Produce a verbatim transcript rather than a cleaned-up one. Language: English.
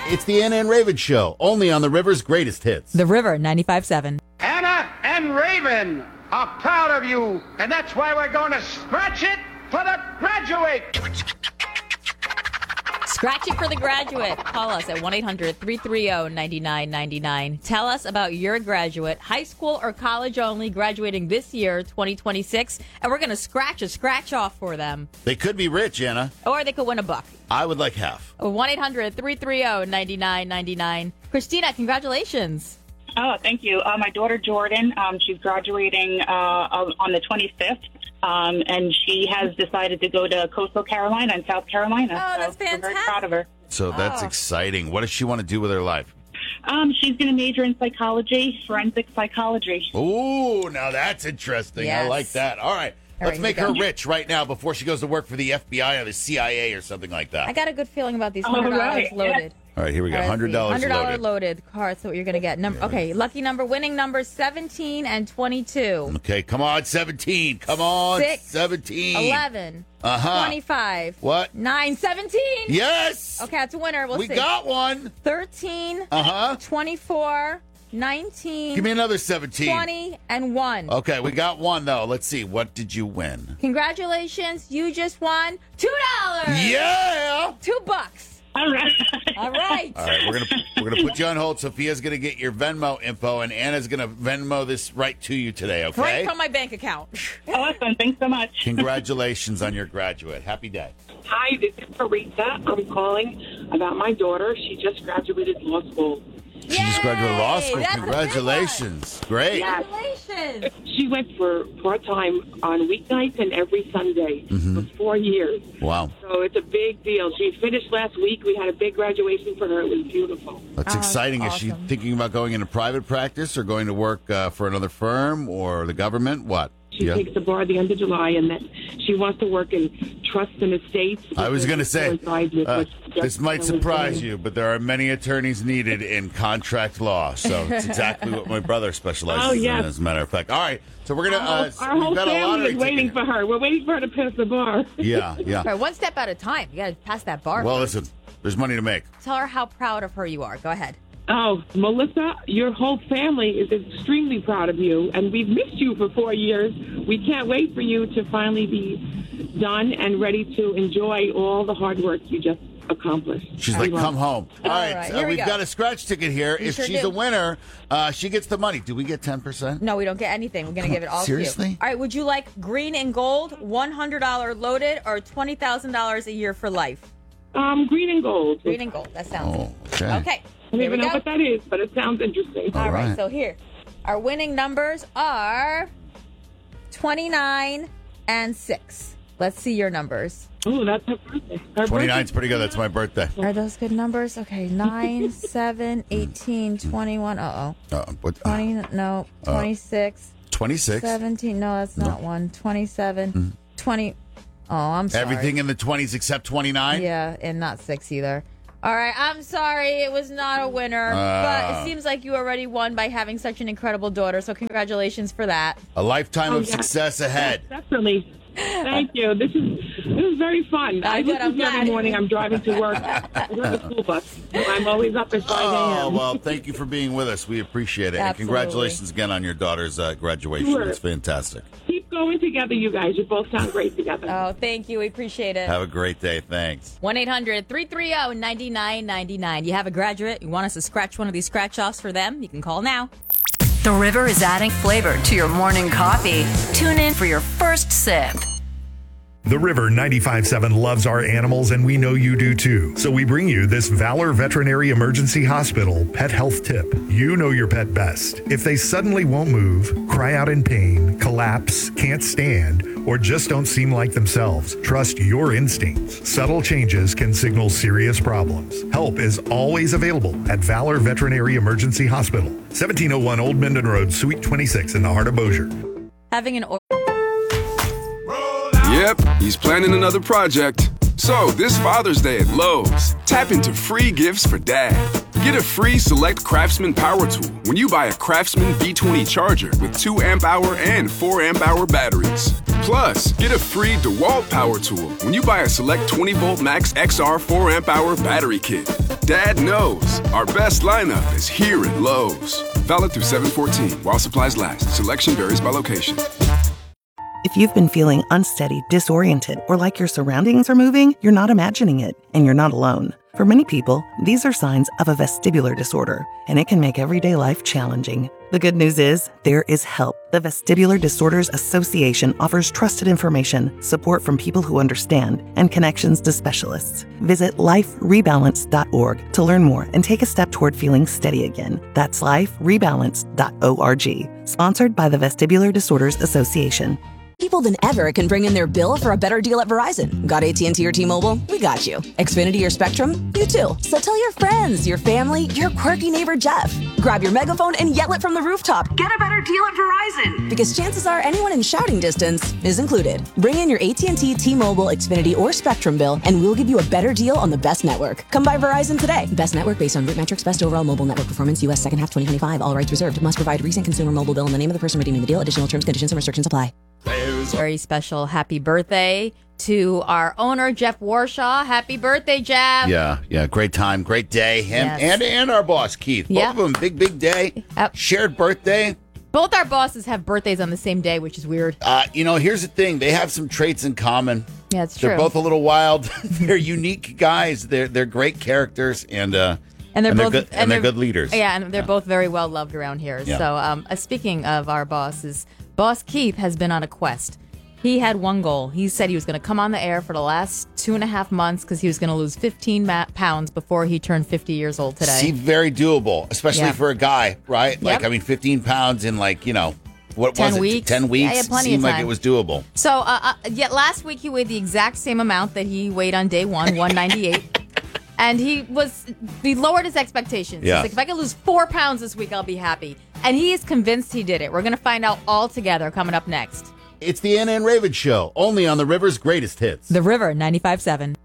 It's the Anna and Raven Show, only on the River's greatest hits. The River ninety-five point seven. Anna and Raven are proud of you, and that's why we're going to scratch it for the graduate. Scratch it for the graduate. Call us at one eight hundred three three zero nine nine nine nine. Tell us about your graduate, high school or college only, graduating this year, twenty twenty-six, and we're going to scratch a scratch off for them. They could be rich, Anna. Or they could win a buck. I would like half. one eight hundred three three zero nine nine nine nine. Christina, congratulations. Oh, thank you. Uh, my daughter, Jordan, um, she's graduating uh, on the twenty-fifth, um, and she has decided to go to Coastal Carolina and South Carolina. Oh, that's so fantastic. We're very proud of her. So that's Oh. exciting. What does she want to do with her life? Um, she's going to major in psychology, forensic psychology. Ooh, now that's interesting. I Yes. like that. All right. All Let's right, make here her we go. rich right now before she goes to work for the F B I or the C I A or something like that. I got a good feeling about these All one hundred dollars right, loaded. All right, here we go. All right, one hundred dollars one hundred dollars loaded. loaded card. That's what you're going to get. Number, okay, lucky number, winning number seventeen and twenty-two. Okay, come on, seventeen. Come on, Six, seventeen. eleven. Uh-huh. twenty-five. What? nine, seventeen. Yes. Okay, that's a winner. We'll we see. got one. thirteen, Uh-huh. twenty-four, nineteen, Give me another seventeen. twenty, and one. Okay, we got one, though. Let's see. What did you win? Congratulations. You just won two dollars. Yeah. Two bucks. All right. All right. All right, we're gonna we're gonna put you on hold. Sophia's gonna get your Venmo info, and Anna's gonna Venmo this right to you today. Okay. Right from my bank account. Awesome. Thanks so much. Congratulations on your graduate. Happy day. Hi, this is Teresa. I'm calling about my daughter. She just graduated law school. She just graduated law school. That's a big Congratulations. Great. Yeah. Congratulations. She went for part-time on weeknights and every Sunday for four years. Wow. So it's a big deal. She finished last week. We had a big graduation for her. It was beautiful. That's Oh, exciting. that's Is she awesome. thinking about going into private practice or going to work uh, for another firm or the government? What? She takes the bar at the end of July, and then she wants to work in trusts and estates. I was going to say, Coincides with uh, what she this just might was surprise doing. you, but there are many attorneys needed in contract law. So it's exactly what my brother specializes Oh, yes. in, as a matter of fact. All right. So we're going to, uh, Our whole we've got a family lottery is waiting ticket. for her. We're waiting for her to pass the bar. Yeah, yeah. All right, one step at a time. You got to pass that bar. Well, first. listen, there's money to make. Tell her how proud of her you are. Go ahead. Oh, Melissa, your whole family is extremely proud of you, and we've missed you for four years. We can't wait for you to finally be done and ready to enjoy all the hard work you just accomplished. She's I like, love come it. home. All All right, right, so here we we've go. got a scratch ticket here. We if sure she's do. a winner, uh, she gets the money. Do we get ten percent? No, we don't get anything. We're going to give it all to Seriously? you. All right, would you like green and gold, one hundred dollars loaded, or twenty thousand dollars a year for life? Um, green and gold. Green and gold. That sounds Oh, good. okay. Okay. I don't Here we even know go. what that is, but it sounds interesting. All right. right. So here, our winning numbers are twenty-nine and six. Let's see your numbers. Oh, that's her birthday. Her twenty-nine's birthday's pretty good. That's my birthday. Are those good numbers? Okay, nine, seven, eighteen, twenty-one. Uh oh. Uh, what, uh, twenty, no, twenty-six, twenty-six. seventeen. No, that's not one. twenty-seven, twenty. Oh, I'm sorry. Everything in the twenties except twenty-nine? Yeah, and not six either. All right, I'm sorry. It was not a winner, but Ah. it seems like you already won by having such an incredible daughter, so congratulations for that. A lifetime Oh, of yeah. success ahead. Definitely. Thank you. This is this is very fun. I good, listen I'm to you every glad. morning. I'm driving to work. I drive a school bus. So I'm always up at five Oh, a.m. well, thank you for being with us. We appreciate it. And Absolutely. congratulations again on your daughter's uh, graduation. Sure. It's fantastic. Keep going together, you guys. You both sound great together. Oh, thank you. We appreciate it. Have a great day. Thanks. one eight hundred three three zero nine nine nine nine. You have a graduate, you want us to scratch one of these scratch offs for them, you can call now. The River is adding flavor to your morning coffee. Tune in for your first sip. The River ninety-five point seven loves our animals, and we know you do too. So we bring you this Valor Veterinary Emergency Hospital pet health tip. You know your pet best. If they suddenly won't move, cry out in pain, collapse, can't stand, or just don't seem like themselves, trust your instincts. Subtle changes can signal serious problems. Help is always available at Valor Veterinary Emergency Hospital, seventeen oh one Old Minden Road, Suite twenty-six in the heart of Bossier. Having an or- Yep, he's planning another project. So, this Father's Day at Lowe's, tap into free gifts for Dad. Get a free Select Craftsman power tool when you buy a Craftsman B twenty charger with two amp hour and four amp hour batteries. Plus, get a free DeWalt power tool when you buy a Select twenty volt Max X R four amp hour battery kit. Dad knows our best lineup is here at Lowe's. Valid through seven fourteen while supplies last. Selection varies by location. If you've been feeling unsteady, disoriented, or like your surroundings are moving, you're not imagining it, and you're not alone. For many people, these are signs of a vestibular disorder, and it can make everyday life challenging. The good news is, there is help. The Vestibular Disorders Association offers trusted information, support from people who understand, and connections to specialists. Visit life rebalance dot org to learn more and take a step toward feeling steady again. That's life rebalance dot org. Sponsored by the Vestibular Disorders Association. People than ever can bring in their bill for a better deal at Verizon. Got A T and T or T-Mobile? We got you. Xfinity or Spectrum? You too. So tell your friends, your family, your quirky neighbor Jeff. Grab your megaphone and yell it from the rooftop. Get a better deal at Verizon. Because chances are anyone in shouting distance is included. Bring in your A T and T, T-Mobile, Xfinity, or Spectrum bill, and we'll give you a better deal on the best network. Come by Verizon today. Best network based on root metrics, best overall mobile network performance, U S second half twenty twenty-five. All rights reserved. Must provide recent consumer mobile bill and the name of the person redeeming the deal. Additional terms, conditions, and restrictions apply. Very special happy birthday to our owner, Jeff Warshaw. Happy birthday, Jeff. Yeah, yeah. Great time, great day. Him Yes. and, and our boss, Keith. Both Yeah. of them, big, big day. Yep. Shared birthday. Both our bosses have birthdays on the same day, which is weird. Uh, you know, here's the thing. They have some traits in common. Yeah, it's They're true. both a little wild. They're unique guys. They're they're great characters, and uh, And they're both good, and, they're, good leaders. Yeah, and they're both very well loved around here. Yeah. So, um, uh, speaking of our bosses, Boss Keith has been on a quest. He had one goal. He said he was going to come on the air for the last two and a half months because he was going to lose fifteen ma- pounds before he turned fifty years old today. See, very doable, especially Yeah. for a guy, right? Like, Yep. I mean, fifteen pounds in like, you know, what ten was it? weeks. ten weeks? Yeah, he had plenty Seemed of like time. it was doable. So, uh, uh, yet last week he weighed the exact same amount that he weighed on day one, one ninety-eight. And he was, he lowered his expectations. Yeah. He's like, if I can lose four pounds this week, I'll be happy. And he is convinced he did it. We're going to find out all together coming up next. It's the Anna and Raven Show, only on the River's Greatest Hits. The River ninety-five point seven.